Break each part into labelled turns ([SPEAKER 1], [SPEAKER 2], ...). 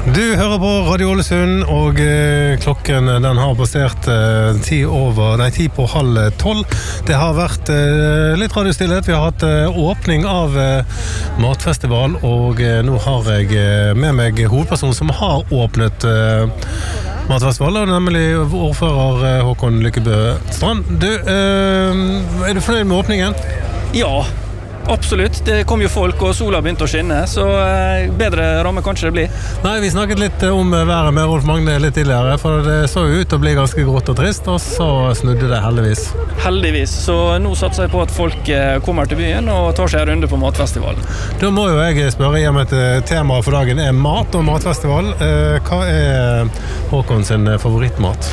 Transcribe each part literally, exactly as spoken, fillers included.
[SPEAKER 1] Du hører på Radio Ålesund, og eh, klokken den har passert eh, ti over, nei, ti på halv tolv. Det har vært eh, litt radiostillhet. Vi har hatt eh, åpning av eh, matfestival, og eh, nå har jeg eh, med meg hovedperson som har åpnet eh, matfestival, nemlig ordfører eh, Håkon Lykkebø Strand. Du, eh, er du fornøyd med åpningen?
[SPEAKER 2] Ja, absolutt. Det kom jo folk, og sola begynte å skinne, så eh, bedre ramme kanskje det blir.
[SPEAKER 1] Nei, vi snakket litt om været med Rolf Magne litt tidligere, for det så jo ut til å bli ganske grått og trist, og så snudde det heldigvis.
[SPEAKER 2] Heldigvis, så nå satser jeg på at folk eh, kommer til byen og tar seg en runde på matfestival.
[SPEAKER 1] Da må jo jeg spørre igjen et tema for dagen er mat og matfestival. Eh, hva er Håkon sin favorittmat?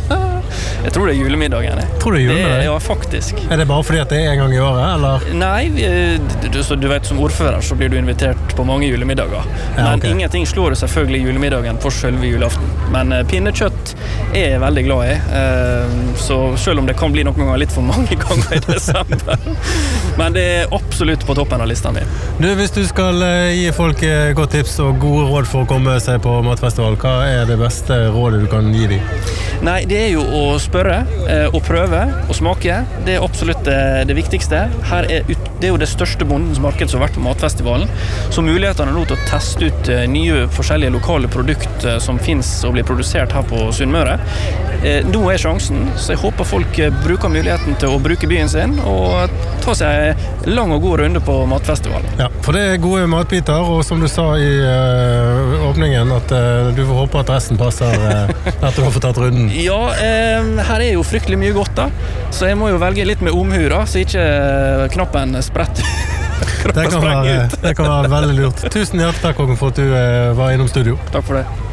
[SPEAKER 2] Jeg tror det er julemiddagen. Jeg.
[SPEAKER 1] Tror du det er julemiddag?
[SPEAKER 2] Ja, faktisk.
[SPEAKER 1] Er det bare fordi at det er en gang i året, eller?
[SPEAKER 2] Nei, vi, du, du vet, som ordfører så blir du invitert på mange julemiddager.
[SPEAKER 1] Ja,
[SPEAKER 2] men
[SPEAKER 1] okay.
[SPEAKER 2] Ingenting slår det selvfølgelig julemiddagen på selve julaften. Men uh, pinnekjøtt er jeg veldig glad i. Uh, så selv om det kan bli noen ganger litt for mange ganger i desember. Men det er absolutt på toppen av listen min.
[SPEAKER 1] Du, hvis du skal uh, gi folk uh, godt tips og gode råd for å komme seg på matfestival, hva er det beste rådet du kan gi dem?
[SPEAKER 2] Nei, det er jo å spørre, uh, og prøve, og smake. Det er absolutt uh, det viktigste. Her er ut, det er jo det største bondens marked som har vært på matfestivalen. Så mulighetene nå til å teste ut uh, nye forskjellige lokale produkter uh, som finnes og blir produsert her på Sunnmøre. Uh, nå er sjansen, så jeg håper folk uh, bruker muligheten til å bruke byen sin og ta seg lang og god runde på matfestivalen. Ja,
[SPEAKER 1] for det er gode matbiter, og som du sa i uh, åpningen, at uh, du får håpe at resten passer uh, etter du har fått tatt runden.
[SPEAKER 2] Ja, uh, her er jo fryktelig mye godt da, så jeg må jo velge litt med omhura, så ikke uh, knappen spretter.
[SPEAKER 1] Det kan, være, det kan være veldig lurt. Tusen hjertelig takk, Håkon, for at du uh, var innom studio.
[SPEAKER 2] Takk for det.